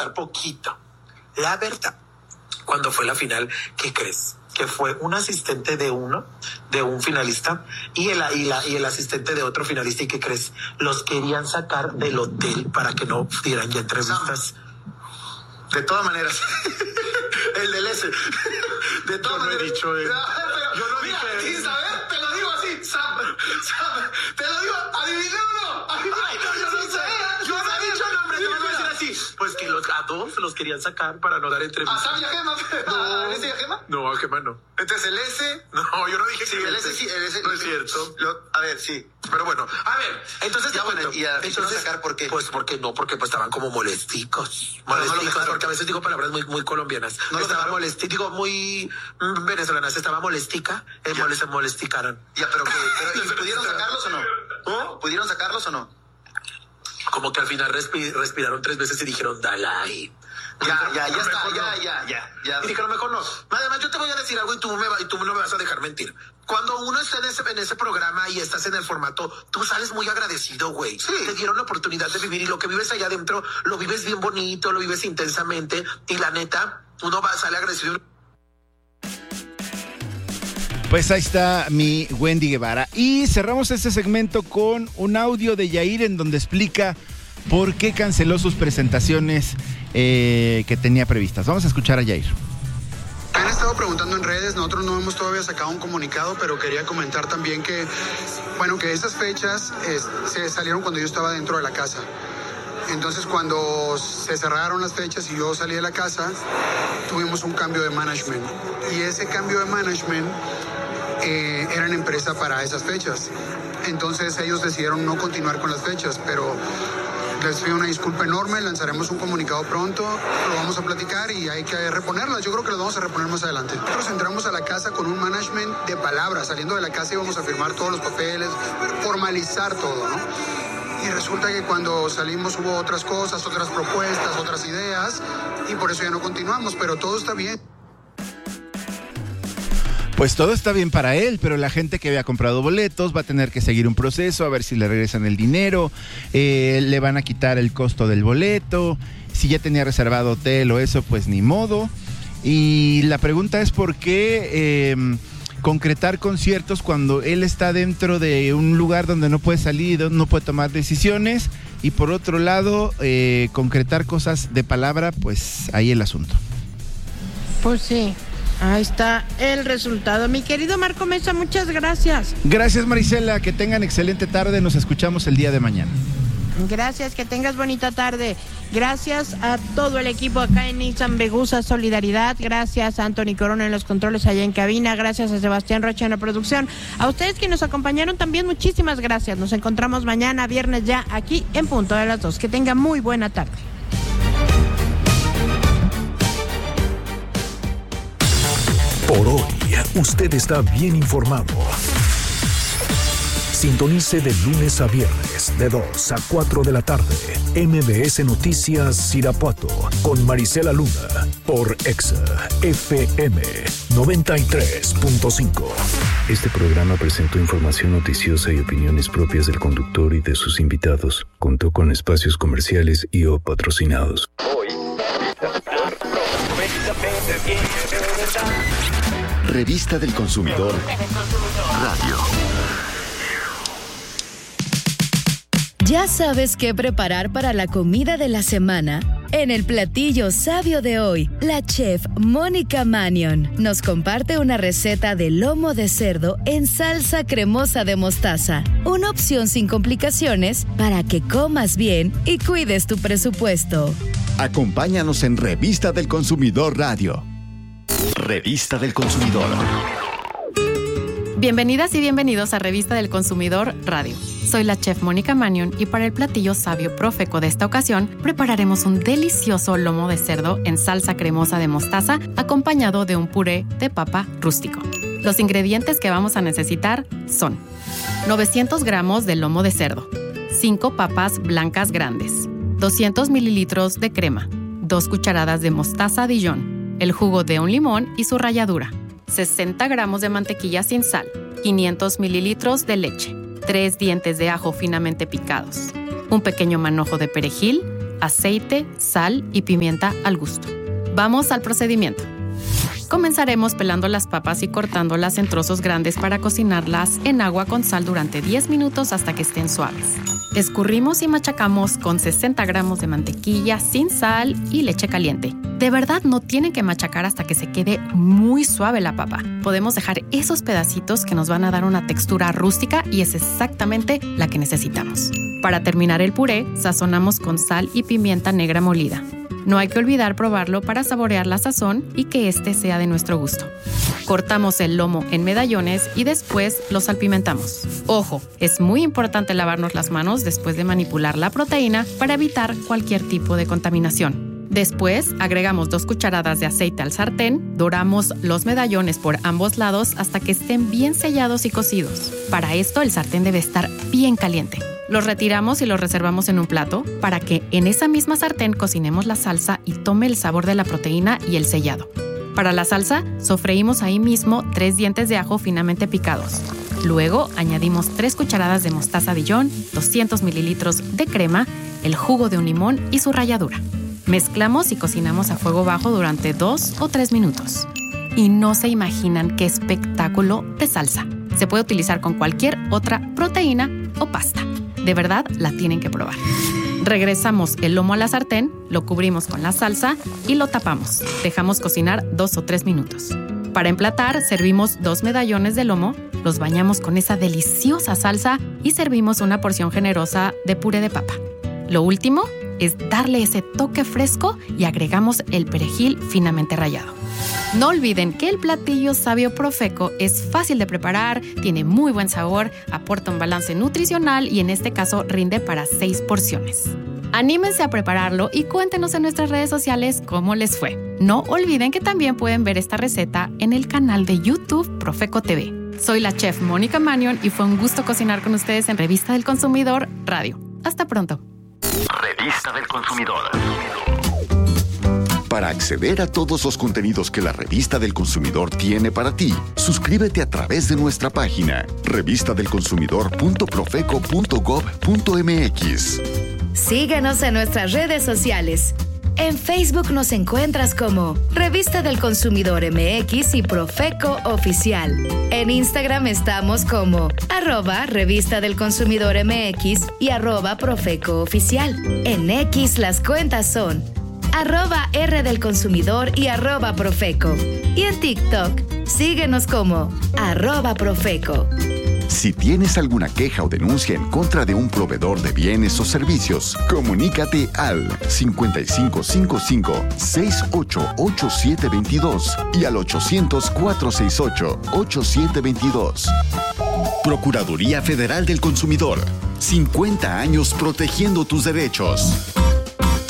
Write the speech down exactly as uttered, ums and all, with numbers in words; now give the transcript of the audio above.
contar poquito. La verdad, cuando fue la final, ¿qué crees? Que fue un asistente de uno, de un finalista, y el, y, la, y el asistente de otro finalista. ¿Y qué crees? Los querían sacar del hotel para que no dieran ya entrevistas. De todas maneras. El del S. De todas Yo no maneras. he dicho eso. Yo no Mira, dije sin saber, te lo digo así. Sam, Sam, te lo digo, adiviné uno. Adiviné. Ay, no, yo no sé. Yo no he dicho nombre, te voy a decir así. Pues que los, a dos los querían sacar para no dar entrevistas. ¿A Sam y a Gema? No. ¿A S y a Gema? No, a Gema no. Entonces el S. No, yo no dije sí, que el S sí, el S. No es cierto. Lo, a ver, sí. Pero bueno, a ver, entonces ya te bueno, cuento. ¿y a entonces, sacar por qué? Pues porque no, porque pues estaban como molesticos. No, Molesticos, no lo porque a veces digo palabras muy, muy colombianas. No estaba molestica, digo muy mm, venezolanas, estaba molestica, eh, Ya. molest, molesticaron. Ya, pero que, pero, ¿y pudieron sacarlos o no? ¿Oh? ¿Pudieron sacarlos o no? Como que al final respi- respiraron tres veces y dijeron, dale ahí. Ya, ya, ya Mejor está, no. ya, ya, ya, ya. Y dijeron, mejor no. Además, yo te voy a decir algo y tú, me va, y tú no me vas a dejar mentir. Cuando uno está en ese, en ese programa y estás en el formato, tú sales muy agradecido, güey. Sí. Te dieron la oportunidad de vivir y lo que vives allá adentro, lo vives bien bonito, lo vives intensamente. Y la neta, uno va, sale agradecido. Pues ahí está mi Wendy Guevara. Y cerramos este segmento con un audio de Yair en donde explica por qué canceló sus presentaciones eh, que tenía previstas. Vamos a escuchar a Yair. Me han estado preguntando en redes, nosotros no hemos todavía sacado un comunicado, pero quería comentar también que, bueno, que esas fechas eh, se salieron cuando yo estaba dentro de la casa. Entonces, cuando se cerraron las fechas y yo salí de la casa, tuvimos un cambio de management. Y ese cambio de management eh, era en empresa para esas fechas. Entonces, ellos decidieron no continuar con las fechas, pero les pido una disculpa enorme, lanzaremos un comunicado pronto, lo vamos a platicar y hay que reponerlas. Yo creo que las vamos a reponer más adelante. Nosotros entramos a la casa con un management de palabras. Saliendo de la casa íbamos a firmar todos los papeles, formalizar todo, ¿no? Y resulta que cuando salimos hubo otras cosas, otras propuestas, otras ideas, y por eso ya no continuamos, pero todo está bien. Pues todo está bien para él, pero la gente que había comprado boletos va a tener que seguir un proceso, a ver si le regresan el dinero, eh, le van a quitar el costo del boleto, si ya tenía reservado hotel o eso, pues ni modo. Y la pregunta es por qué eh, concretar conciertos cuando él está dentro de un lugar donde no puede salir, no puede tomar decisiones, y por otro lado, eh, concretar cosas de palabra, pues ahí el asunto. Pues sí. Ahí está el resultado. Mi querido Marco Mesa, muchas gracias. Gracias, Marisela, que tengan excelente tarde, nos escuchamos el día de mañana. Gracias, que tengas bonita tarde. Gracias a todo el equipo acá en Nissan Vegusa Solidaridad. Gracias a Anthony Corona en los controles allá en cabina. Gracias a Sebastián Rocha en la producción. A ustedes que nos acompañaron también, muchísimas gracias. Nos encontramos mañana, viernes ya, aquí en punto de las dos. Que tengan muy buena tarde. Por hoy, usted está bien informado. Sintonice de lunes a viernes, de dos a cuatro de la tarde, M B S Noticias Irapuato, con Marisela Luna, por Exa F M noventa y tres punto cinco. Este programa presentó información noticiosa y opiniones propias del conductor y de sus invitados. Contó con espacios comerciales y o patrocinados. Revista del Consumidor Radio. ¿Ya sabes qué preparar para la comida de la semana? En el platillo sabio de hoy, la chef Mónica Manion nos comparte una receta de lomo de cerdo en salsa cremosa de mostaza. Una opción sin complicaciones para que comas bien y cuides tu presupuesto. Acompáñanos en Revista del Consumidor Radio. Revista del Consumidor. Bienvenidas y bienvenidos a Revista del Consumidor Radio. Soy la chef Mónica Manion y para el platillo sabio profeco de esta ocasión prepararemos un delicioso lomo de cerdo en salsa cremosa de mostaza acompañado de un puré de papa rústico. Los ingredientes que vamos a necesitar son novecientos gramos de lomo de cerdo, cinco papas blancas grandes, doscientos mililitros de crema, dos cucharadas de mostaza Dijon, el jugo de un limón y su ralladura, sesenta gramos de mantequilla sin sal, quinientos mililitros de leche, tres dientes de ajo finamente picados, un pequeño manojo de perejil, aceite, sal y pimienta al gusto. Vamos al procedimiento. Comenzaremos pelando las papas y cortándolas en trozos grandes para cocinarlas en agua con sal durante diez minutos hasta que estén suaves. Escurrimos y machacamos con sesenta gramos de mantequilla sin sal y leche caliente. De verdad no tienen que machacar hasta que se quede muy suave la papa. Podemos dejar esos pedacitos que nos van a dar una textura rústica y es exactamente la que necesitamos. Para terminar el puré, sazonamos con sal y pimienta negra molida. No hay que olvidar probarlo para saborear la sazón y que este sea de nuestro gusto. Cortamos el lomo en medallones y después lo salpimentamos. Ojo, es muy importante lavarnos las manos después de manipular la proteína para evitar cualquier tipo de contaminación. Después, agregamos dos cucharadas de aceite al sartén, doramos los medallones por ambos lados hasta que estén bien sellados y cocidos. Para esto, el sartén debe estar bien caliente. Los retiramos y los reservamos en un plato para que en esa misma sartén cocinemos la salsa y tome el sabor de la proteína y el sellado. Para la salsa, sofreímos ahí mismo tres dientes de ajo finamente picados. Luego, añadimos tres cucharadas de mostaza Dijon, doscientos mililitros de crema, el jugo de un limón y su ralladura. Mezclamos y cocinamos a fuego bajo durante dos o tres minutos. Y no se imaginan qué espectáculo de salsa. Se puede utilizar con cualquier otra proteína o pasta. De verdad, la tienen que probar. Regresamos el lomo a la sartén, lo cubrimos con la salsa y lo tapamos. Dejamos cocinar dos o tres minutos. Para emplatar, servimos dos medallones de lomo, los bañamos con esa deliciosa salsa y servimos una porción generosa de puré de papa. Lo último es darle ese toque fresco y agregamos el perejil finamente rallado. No olviden que el platillo sabio Profeco es fácil de preparar, tiene muy buen sabor, aporta un balance nutricional y en este caso rinde para seis porciones. Anímense a prepararlo y cuéntenos en nuestras redes sociales cómo les fue. No olviden que también pueden ver esta receta en el canal de YouTube Profeco T V. Soy la chef Mónica Manion y fue un gusto cocinar con ustedes en Revista del Consumidor Radio. Hasta pronto. Revista del Consumidor. Para acceder a todos los contenidos que la Revista del Consumidor tiene para ti, suscríbete a través de nuestra página revista del consumidor punto profeco punto gob punto mx. Síguenos en nuestras redes sociales. En Facebook nos encuentras como Revista del Consumidor M X y Profeco Oficial. En Instagram estamos como arroba Revista del Consumidor M X y arroba Profeco Oficial. En X las cuentas son arroba R del Consumidor y arroba Profeco. Y en TikTok, síguenos como arroba Profeco. Si tienes alguna queja o denuncia en contra de un proveedor de bienes o servicios, comunícate al cincuenta y cinco cincuenta y cinco, sesenta y ocho, ochenta y siete veintidós y al ochocientos, cuatrocientos sesenta y ocho, ochenta y siete veintidós. Procuraduría Federal del Consumidor. cincuenta años protegiendo tus derechos.